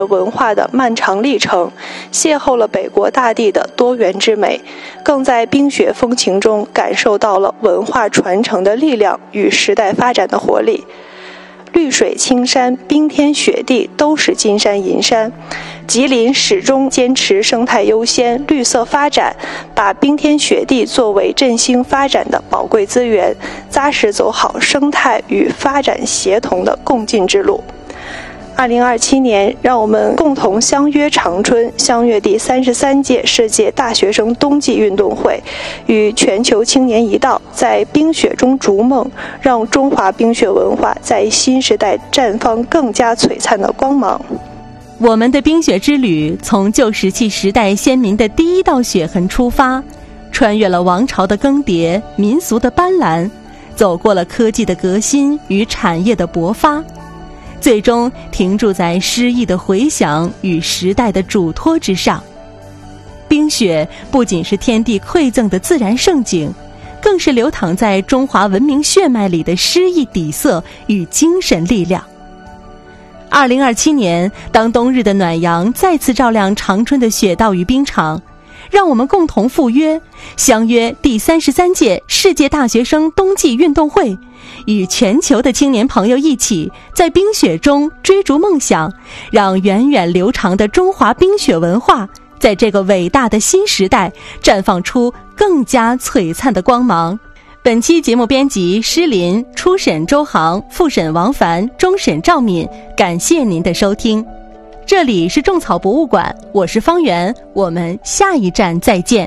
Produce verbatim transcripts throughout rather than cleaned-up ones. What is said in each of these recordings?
文化的漫长历程，邂逅了北国大地的多元之美，更在冰雪风情中感受到了文化传承的力量与时代发展的活力。绿水青山、冰天雪地都是金山银山，吉林始终坚持生态优先、绿色发展，把冰天雪地作为振兴发展的宝贵资源，扎实走好生态与发展协同的共进之路。二零二七年，让我们共同相约长春，相约第三十三届世界大学生冬季运动会，与全球青年一道，在冰雪中逐梦，让中华冰雪文化在新时代绽放更加璀璨的光芒。 我们的冰雪之旅从旧石器时代先民的第一道雪痕出发，穿越了王朝的更迭、民俗的斑斓，走过了科技的革新与产业的勃发，最终停驻在诗意的回响与时代的嘱托之上。冰雪不仅是天地馈赠的自然盛景，更是流淌在中华文明血脉里的诗意底色与精神力量。二零二七年，当冬日的暖阳再次照亮长春的雪道与冰场，让我们共同赴约，相约第三十三届世界大学生冬季运动会，与全球的青年朋友一起在冰雪中追逐梦想，让源远流长的中华冰雪文化在这个伟大的新时代绽放出更加璀璨的光芒。本期节目编辑施林，初审周航，复审王凡，终审赵敏，感谢您的收听。这里是种草博物馆，我是方圆，我们下一站再见。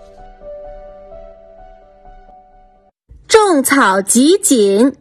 种草集锦。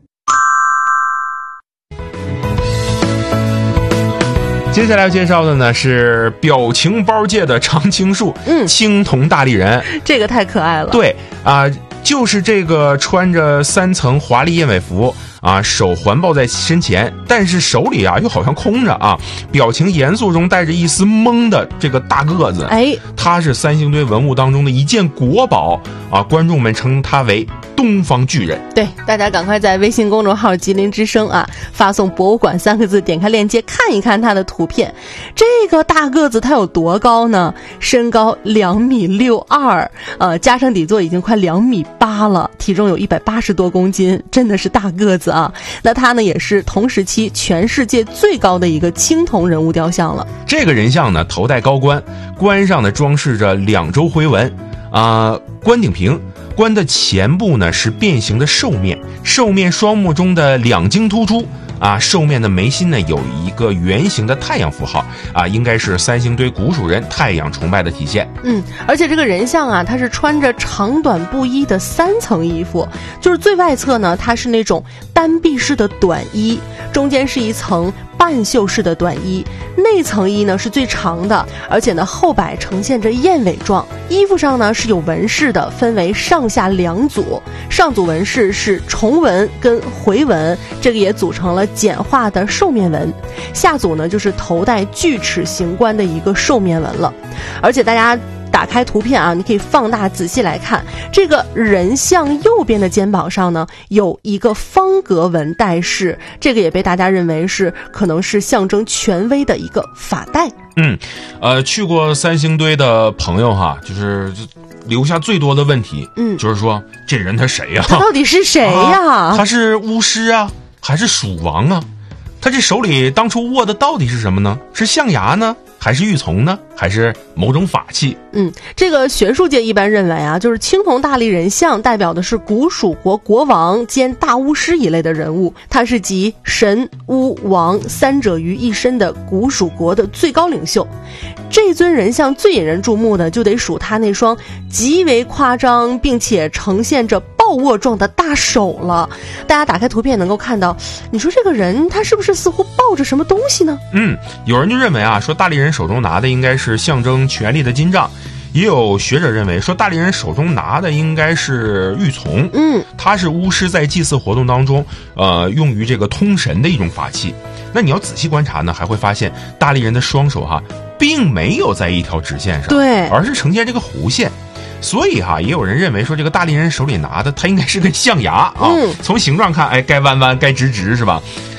接下来要介绍的呢是表情包界的常青树，嗯，青铜大力人， 这个太可爱了。 对啊、呃，就是这个穿着三层华丽燕尾服啊，手环抱在身前，但是手里啊又好像空着啊，表情严肃中带着一丝懵的这个大个子，哎，他是三星堆文物当中的一件国宝啊，观众们称他为东方巨人。 对，大家赶快在微信公众号吉林之声啊，发送博物馆三个字，点开链接看一看他的图片。这个大个子他有多高呢？身高两米六二，呃，加上底座已经快两米八了，体重有一百八十多公斤，真的是大个子啊。那他呢也是同时期全世界最高的一个青铜人物雕像了。 这个人像呢头戴高冠，冠上呢装饰着两周回纹啊、呃，冠顶平。冠的前部呢是变形的兽面，兽面双目中的两睛突出啊，兽面的眉心呢有一个圆形的太阳符号啊，应该是三星堆古蜀人太阳崇拜的体现。 嗯，而且这个人像啊，他是穿着长短不一的三层衣服，就是最外侧呢，它是那种单臂式的短衣，中间是一层半袖式的短衣，内层衣呢是最长的，而且呢后摆呈现着燕尾状，衣服上呢是有纹饰的，分为上下两组，上组纹饰是重纹跟回纹，这个也组成了简化的兽面纹，下组呢就是头戴锯齿形冠的一个兽面纹了。而且大家打开图片啊，你可以放大仔细来看，这个人像右边的肩膀上呢有一个方格纹带饰，这个也被大家认为是可能是象征权威的一个发带。 嗯，呃，去过三星堆的朋友哈，就是留下最多的问题，嗯，就是说这人他谁呀、啊？ 他到底是谁呀、啊？ 他是巫师啊，还是蜀王啊？他这手里当初握的到底是什么呢？是象牙呢？还是玉琮呢？还是某种法器？ 嗯，这个学术界一般认为啊，就是青铜大力人像代表的是古蜀国国王兼大巫师一类的人物，他是集神、巫、王三者于一身的古蜀国的最高领袖。这尊人像最引人注目的就得数他那双极为夸张并且呈现着抱握状的大手了。大家打开图片能够看到，你说这个人他是不是似乎抱着什么东西呢？ 嗯，有人就认为啊，说大力人手中拿的应该是象征权力的金杖，也有学者认为说大力人手中拿的应该是玉琮，嗯，他是巫师在祭祀活动当中呃用于这个通神的一种法器。那你要仔细观察呢，还会发现大力人的双手哈并没有在一条直线上， 对， 而是呈现这个弧线。所以哈，也有人认为说这个大力人手里拿的他应该是个象牙啊，嗯，从形状看，哎，该弯弯该直直是吧？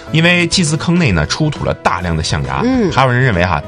因为祭祀坑内呢出土了大量的象牙。 嗯， 还有人认为哈、啊，